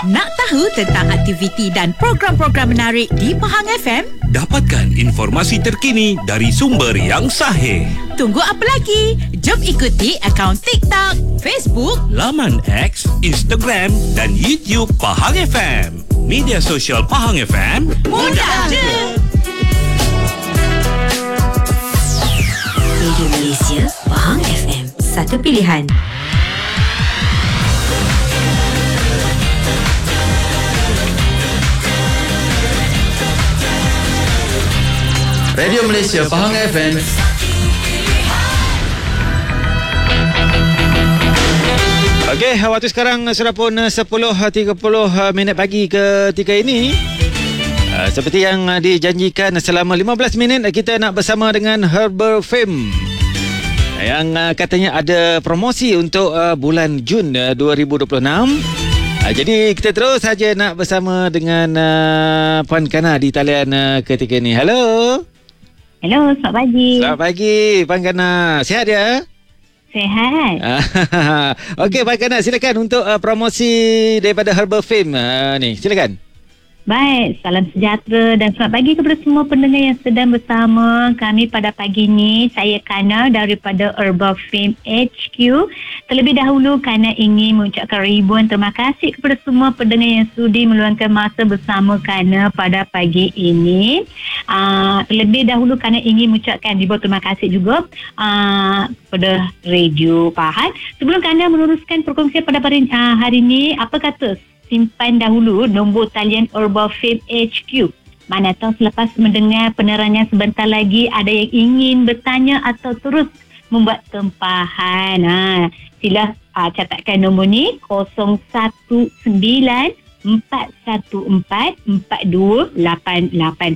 Nak tahu tentang aktiviti dan program-program menarik di Pahang FM? Dapatkan informasi terkini dari sumber yang sahih. Tunggu apa lagi? Jom ikuti akaun TikTok, Facebook, laman X, Instagram dan YouTube Pahang FM. Media sosial Pahang FM, mudah je! Radio Malaysia, Pahang FM. Satu pilihan. Radio Malaysia, Pahang FM. Okey, waktu sekarang sudah pun 10.30 minit pagi ketika ini. Seperti yang dijanjikan, selama 15 minit kita nak bersama dengan Herbal Fame yang katanya ada promosi untuk bulan Jun 2026. Jadi kita terus saja nak bersama dengan Puan Kana di talian ketika ini. Hello. Hello, selamat pagi. Selamat pagi, Puan Kana. Sihat ya? Sihat. Okey, Puan Kana, silakan untuk promosi daripada Herbal Fame ni. Silakan. Baik, salam sejahtera dan selamat pagi kepada semua pendengar yang sedang bersama kami pada pagi ini. Saya Kana daripada Herbal Fame HQ. Terlebih dahulu, Kana ingin mengucapkan ribuan terima kasih kepada semua pendengar yang sudi meluangkan masa bersama Kana pada pagi ini. Terlebih dahulu, Kana ingin mengucapkan ribuan terima kasih juga kepada Radio Pahang. Sebelum Kana meneruskan perkongsian pada hari ini, apa kata simpan dahulu nombor talian Herbal Fame HQ. Mana tahu selepas mendengar penerangan sebentar lagi ada yang ingin bertanya atau terus membuat tempahan. Sila catatkan nombor ni 019 414 4288. 019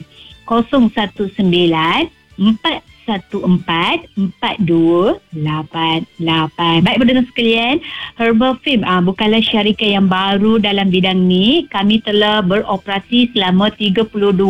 414-4288. Baik pendengar sekalian, Herbal Fame bukanlah syarikat yang baru dalam bidang ni. Kami telah beroperasi selama 32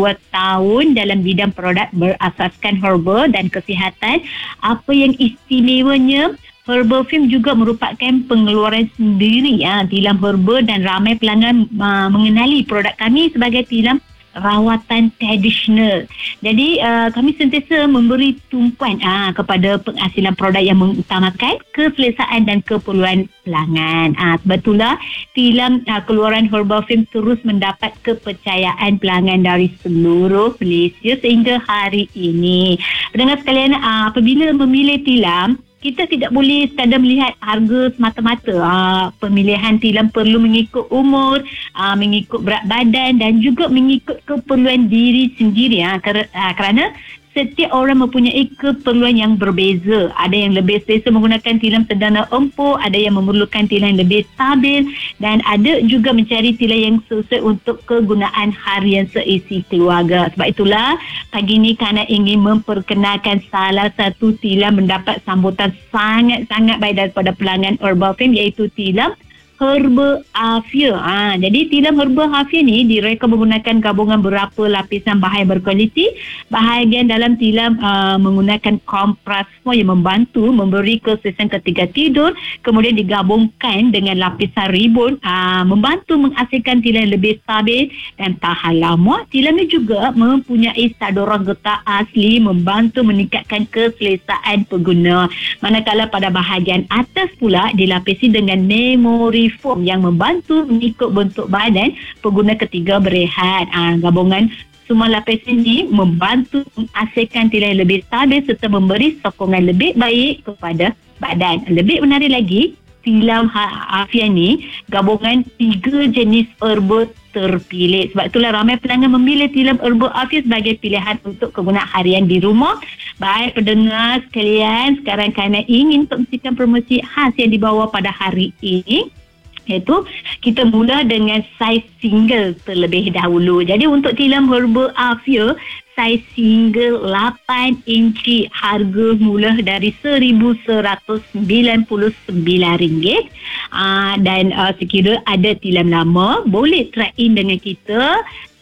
tahun dalam bidang produk berasaskan herbal dan kesihatan. Apa yang istimewanya, Herbal Fame juga merupakan pengeluaran sendiri tilam herbal dan ramai pelanggan mengenali produk kami sebagai tilam rawatan tradisional. Jadi kami sentiasa memberi tumpuan kepada penghasilan produk yang mengutamakan keselesaan dan keperluan pelanggan. Sebab itulah tilam keluaran Herbal Fame terus mendapat kepercayaan pelanggan dari seluruh Malaysia sehingga hari ini. Pendengar sekalian, apabila memilih tilam, kita tidak boleh sekadar melihat harga semata-mata. Pemilihan tilam perlu mengikut umur, mengikut berat badan dan juga mengikut keperluan diri sendiri. Kerana setiap orang mempunyai keperluan yang berbeza. Ada yang lebih selesa menggunakan tilam sederhana empuk, ada yang memerlukan tilam yang lebih stabil dan ada juga mencari tilam yang sesuai untuk kegunaan harian seisi keluarga. Sebab itulah pagi ini Kana ingin memperkenalkan salah satu tilam mendapat sambutan sangat-sangat baik daripada pelanggan Herbal Fame, iaitu tilam Herba Afia. Jadi tilam Herba Afia ni direka menggunakan gabungan beberapa lapisan bahan berkualiti. Bahagian dalam tilam menggunakan kompres yang membantu memberi keselesaan ketika tidur, kemudian digabungkan dengan lapisan ribun membantu menghasilkan tilam yang lebih stabil dan tahan lama. Tilam ni juga mempunyai saluran getah asli membantu meningkatkan keselesaan pengguna. Manakala pada bahagian atas pula dilapisi dengan memori foam yang membantu mengikut bentuk badan pengguna ketika berehat. Gabungan semua lapisan ini membantu menghasilkan tilam yang lebih stabil serta memberi sokongan lebih baik kepada badan. Lebih menarik lagi, tilam Afia ni gabungan 3 jenis herba terpilih. Sebab itulah ramai pelanggan memilih tilam Herba Afia sebagai pilihan untuk kegunaan harian di rumah. Baik pendengar sekalian, sekarang Kana ingin kongsikan promosi khas yang dibawa pada hari ini. Iaitu kita mula dengan saiz single terlebih dahulu. Jadi untuk tilam Herba Afia, saiz single 8 inci, harga mula dari RM1,199. Dan sekira ada tilam lama, boleh try in dengan kita